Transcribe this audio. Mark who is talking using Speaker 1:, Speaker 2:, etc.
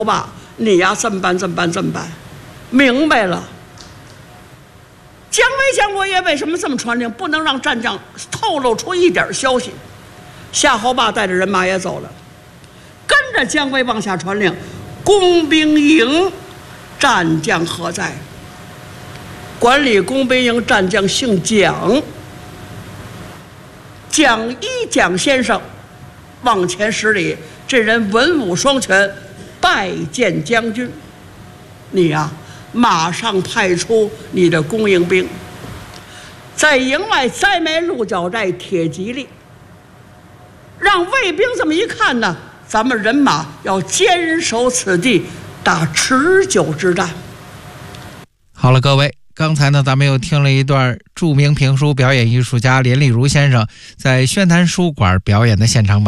Speaker 1: 吧，你呀这么办，明白了。姜维姜国爷为什么这么传令？不能让战将透露出一点消息。夏侯霸带着人马也走了，跟着姜维往下传令：工兵营战将何在？管理工兵营战将姓蒋，蒋先生往前10里，这人文武双全，拜见将军。你呀，马上派出你的工营兵，在营外栽埋鹿角寨、铁蒺藜，让卫兵这么一看呢，咱们人马要坚守此地，打持久之战。
Speaker 2: 好了，各位，刚才呢，咱们又听了一段著名评书表演艺术家连丽如先生在宣坛书馆表演的现场版。